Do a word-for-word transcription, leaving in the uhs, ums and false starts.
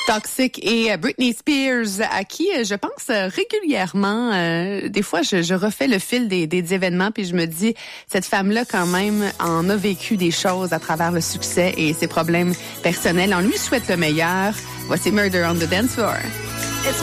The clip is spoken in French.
Toxic et Britney Spears, à qui je pense régulièrement. Euh, des fois, je, je refais le fil des, des événements, puis je me dis, cette femme-là, quand même, en a vécu des choses à travers le succès et ses problèmes personnels. On lui souhaite le meilleur. Voici Murder on the Dance Floor.